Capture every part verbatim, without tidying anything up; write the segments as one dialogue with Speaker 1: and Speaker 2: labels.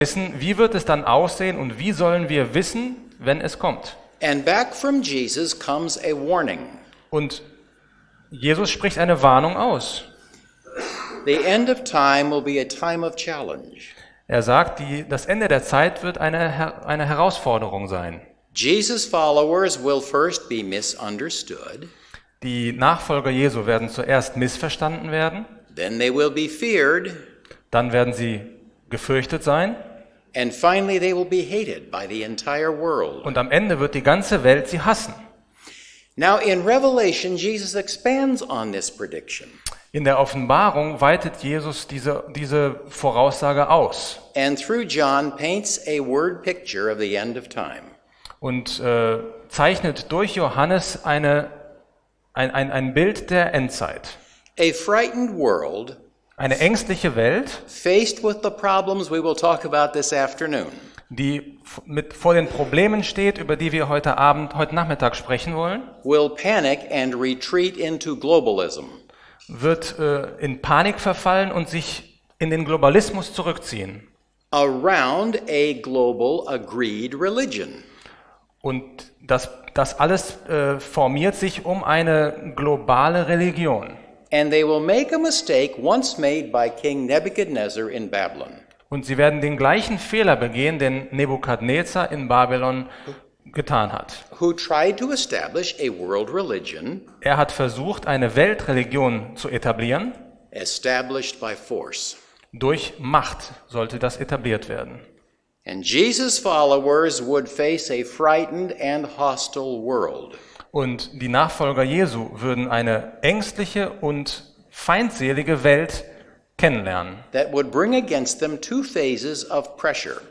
Speaker 1: wissen, wie wird es dann aussehen und wie sollen wir wissen, wenn es kommt?
Speaker 2: And back from Jesus comes a warning.
Speaker 1: Und Jesus spricht eine Warnung aus.
Speaker 2: The end of time will be a time of challenge.
Speaker 1: Er sagt, die, das Ende der Zeit wird eine, eine Herausforderung sein.
Speaker 2: Jesus' followers will first be misunderstood.
Speaker 1: Die Nachfolger Jesu werden zuerst missverstanden werden.
Speaker 2: Then they will be feared.
Speaker 1: Dann werden sie gefürchtet sein.
Speaker 2: And finally they will be hated by the entire world.
Speaker 1: Und am Ende wird die ganze Welt sie hassen.
Speaker 2: Now in Revelation, Jesus expands on this prediction.
Speaker 1: In der Offenbarung weitet Jesus diese, diese Voraussage aus.
Speaker 2: And through John paints a word picture of the end of time.
Speaker 1: Und äh, zeichnet durch Johannes eine, ein, ein, ein Bild der Endzeit.
Speaker 2: A frightened world,
Speaker 1: eine ängstliche Welt,
Speaker 2: faced with the problems we will talk about this afternoon,
Speaker 1: die mit vor den Problemen steht, über die wir heute Abend, heute Nachmittag sprechen wollen,
Speaker 2: will panic and retreat into globalism.
Speaker 1: Wird äh, in Panik verfallen und sich in den Globalismus zurückziehen.
Speaker 2: Around a global agreed religion.
Speaker 1: Und das, das alles äh, formiert sich um eine globale Religion.
Speaker 2: And they will make a mistake once made by King Nebuchadnezzar in Babylon.
Speaker 1: Und sie werden den gleichen Fehler begehen, den Nebukadnezar in Babylon getan hat.
Speaker 2: Who tried to establish a world religion.
Speaker 1: Er hat versucht, eine Weltreligion zu etablieren.
Speaker 2: Established by force.
Speaker 1: Durch Macht sollte das etabliert werden.
Speaker 2: And Jesus' followers would face a frightened and hostile world.
Speaker 1: Und die Nachfolger Jesu würden eine ängstliche und feindselige Welt kennenlernen.
Speaker 2: That would bring against them two phases of pressure.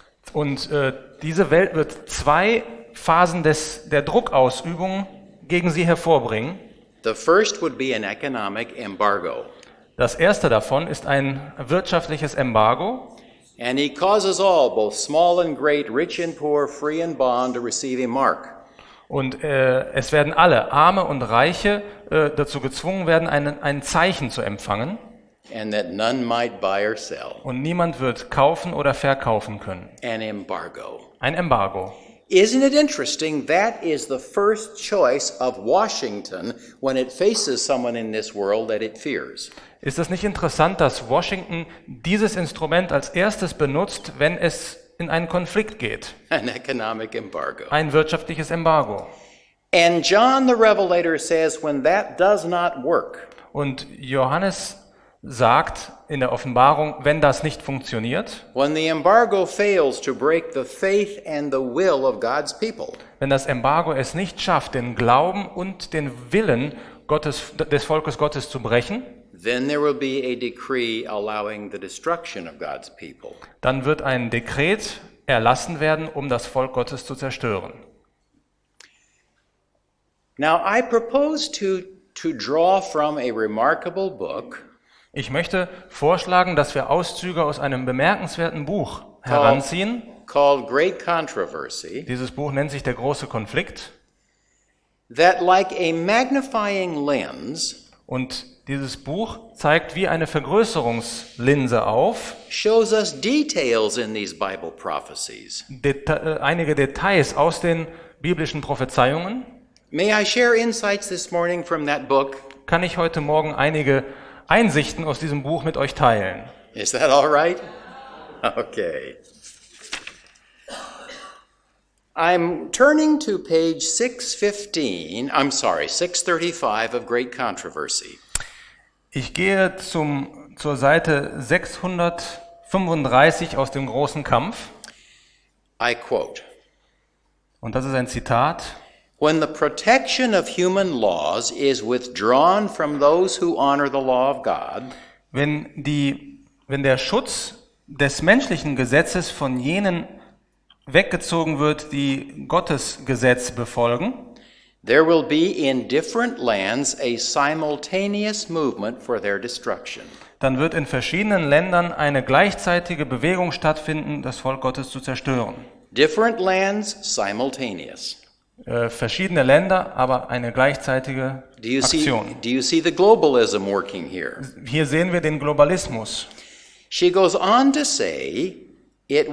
Speaker 1: Und äh, diese Welt wird zwei Phasen des, der Druckausübung gegen sie hervorbringen.
Speaker 2: The first would be an economic embargo.
Speaker 1: Das erste davon ist ein wirtschaftliches Embargo.
Speaker 2: And he causes all, both small and great, rich and poor, free and bond, to receive a mark.
Speaker 1: Und äh, es werden alle, Arme und Reiche, äh, dazu gezwungen werden, ein, ein Zeichen zu empfangen.
Speaker 2: And that none might buy or sell.
Speaker 1: Und niemand wird kaufen oder verkaufen können.
Speaker 2: An embargo.
Speaker 1: Ein Embargo.
Speaker 2: Isn't it interesting? That is the first choice of Washington when it faces someone in this world that it fears.
Speaker 1: Ist es nicht interessant, dass Washington dieses Instrument als erstes benutzt, wenn es in einen Konflikt geht?
Speaker 2: An economic embargo.
Speaker 1: Ein wirtschaftliches Embargo.
Speaker 2: And John the Revelator says when that does not work.
Speaker 1: Und Johannes sagt in der Offenbarung, wenn das nicht funktioniert,
Speaker 2: when the embargo fails to break the faith and the will of God's people.
Speaker 1: Wenn das Embargo es nicht schafft, den Glauben und den Willen Gottes, des Volkes Gottes zu brechen,
Speaker 2: then there will be a decree allowing the destruction of God's people.
Speaker 1: Dann wird ein Dekret erlassen werden, um das Volk Gottes zu zerstören.
Speaker 2: Now I propose to to draw from a remarkable book.
Speaker 1: Ich möchte vorschlagen, dass wir Auszüge aus einem bemerkenswerten Buch heranziehen.
Speaker 2: Called Great Controversy.
Speaker 1: Dieses Buch nennt sich Der große Konflikt.
Speaker 2: That like a magnifying lens.
Speaker 1: Und dieses Buch zeigt wie eine Vergrößerungslinse auf.
Speaker 2: Shows us details in these Bible prophecies.
Speaker 1: Deta- einige Details aus den biblischen Prophezeiungen.
Speaker 2: May I share insights this morning from that book?
Speaker 1: Kann ich heute Morgen einige Einsichten aus diesem Buch mit euch teilen?
Speaker 2: Is that all right? Okay. I'm turning to page six fifteen, I'm sorry, six thirty-five of Great Controversy.
Speaker 1: Ich gehe zum, zur Seite sechshundertfünfunddreißig aus dem großen Kampf.
Speaker 2: I quote.
Speaker 1: Und das ist ein Zitat.
Speaker 2: When the protection of human laws is withdrawn from those who honor the law of God,
Speaker 1: wenn die, wenn der Schutz des menschlichen Gesetzes von jenen weggezogen wird, die Gottes Gesetz befolgen,
Speaker 2: there will be in different lands a simultaneous movement for their destruction.
Speaker 1: Dann wird in verschiedenen Ländern eine gleichzeitige Bewegung stattfinden, das Volk Gottes zu zerstören.
Speaker 2: Different lands, simultaneous.
Speaker 1: Äh, verschiedene Länder, aber eine gleichzeitige
Speaker 2: Do you see,
Speaker 1: Aktion.
Speaker 2: do you see the globalism working here?
Speaker 1: Hier sehen wir den Globalismus.
Speaker 2: She goes on to say